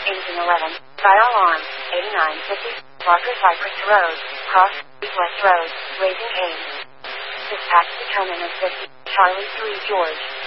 Engine 11, dial on, 8950, Walker Cypress Road, Cross, West Road, raising aim. Dispatch determinant 50, Charlie 3 George.